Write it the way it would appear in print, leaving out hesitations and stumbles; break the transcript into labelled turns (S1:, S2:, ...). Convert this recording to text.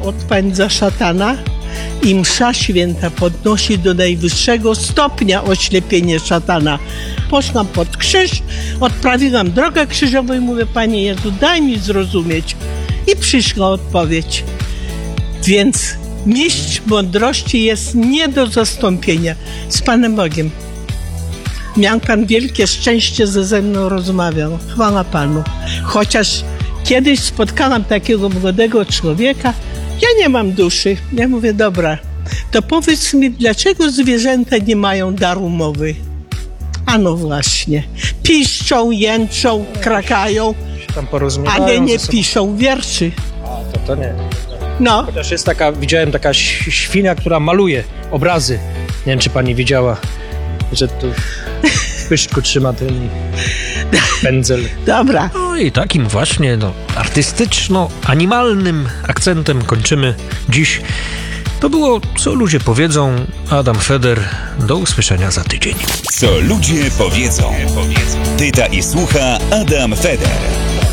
S1: odpędza szatana i msza święta podnosi do najwyższego stopnia oślepienie szatana. Poszłam pod krzyż, odprawiłam drogę krzyżową i mówię: Panie Jezu, daj mi zrozumieć. I przyszła odpowiedź. Więc mistrz mądrości jest nie do zastąpienia z Panem Bogiem. Miał Pan wielkie szczęście, że ze mną rozmawiał. Chwała Panu. Chociaż kiedyś spotkałam takiego młodego człowieka, ja nie mam duszy. Ja mówię: dobra, to powiedz mi, dlaczego zwierzęta nie mają daru mowy? A no właśnie, piszczą, jęczą, krakają, ale nie piszą wierszy.
S2: A, to nie.
S1: No.
S2: Chociaż jest widziałem taka świnia, która maluje obrazy. Nie wiem, czy pani widziała, że tu w pyszczku trzyma ten pędzel.
S1: Dobra.
S3: No i takim właśnie artystyczno-animalnym akcentem kończymy dziś. To było Co ludzie powiedzą. Adam Feder. Do usłyszenia za tydzień.
S4: Co ludzie powiedzą. Pyta i słucha Adam Feder.